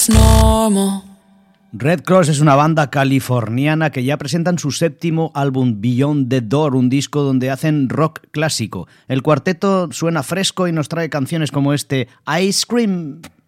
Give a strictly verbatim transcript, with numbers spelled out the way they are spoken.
normal. Red Cross es una banda californiana que ya presentan su séptimo álbum Beyond the Door, un disco donde hacen rock clásico. El cuarteto suena fresco y nos trae canciones como este Ice Cream.